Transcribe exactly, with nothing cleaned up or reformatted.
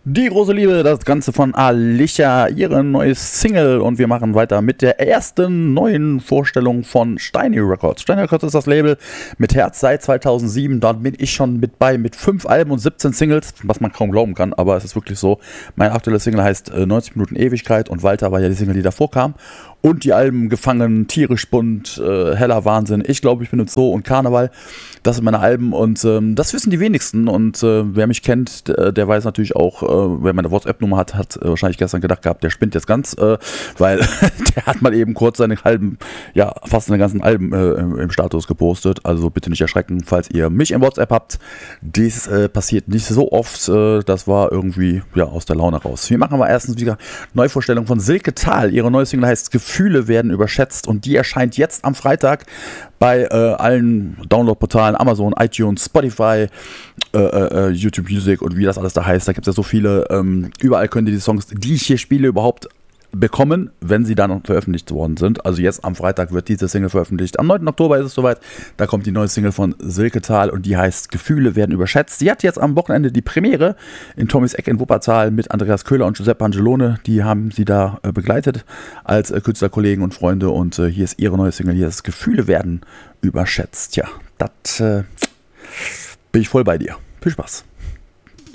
Die große Liebe, das Ganze von Alicia, ihre neue Single, und wir machen weiter mit der ersten neuen Vorstellung von Steiny Records. Steiny Records ist das Label mit Herz seit zweitausendsieben, dort bin ich schon mit bei mit fünf Alben und siebzehn Singles, was man kaum glauben kann, aber es ist wirklich so. Mein aktueller Single heißt äh, neunzig Minuten Ewigkeit und Walter war ja die Single, die davor kam. Und die Alben Gefangen, Tierisch bunt, äh, Heller Wahnsinn, Ich glaube, ich bin im Zoo und Karneval. Das sind meine Alben und ähm, das wissen die wenigsten. Und äh, wer mich kennt, der, der weiß natürlich auch, äh, wer meine WhatsApp-Nummer hat, hat äh, wahrscheinlich gestern gedacht gehabt, der spinnt jetzt ganz, äh, weil der hat mal eben kurz seine halben, ja, fast seine ganzen Alben äh, im, im Status gepostet. Also bitte nicht erschrecken, falls ihr mich im WhatsApp habt. Dies äh, passiert nicht so oft. Äh, das war irgendwie ja aus der Laune raus. Wir machen aber erstens wieder Neuvorstellung von Silke Thal. Ihre neue Single heißt Gefühle werden überschätzt und die erscheint jetzt am Freitag bei äh, allen Download-Portalen, Amazon, iTunes, Spotify, äh, äh, YouTube Music und wie das alles da heißt. Da gibt es ja so viele. Ähm, überall könnt ihr die Songs, die ich hier spiele, überhaupt bekommen, wenn sie dann veröffentlicht worden sind. Also jetzt am Freitag wird diese Single veröffentlicht. Am neunten Oktober ist es soweit. Da kommt die neue Single von Silke Thal und die heißt Gefühle werden überschätzt. Sie hat jetzt am Wochenende die Premiere in Tommys Eck in Wuppertal mit Andreas Köhler und Giuseppe Angelone. Die haben sie da äh, begleitet als äh, Künstlerkollegen und Freunde und äh, hier ist ihre neue Single. Hier ist Gefühle werden überschätzt. Ja, das äh, bin ich voll bei dir. Viel Spaß.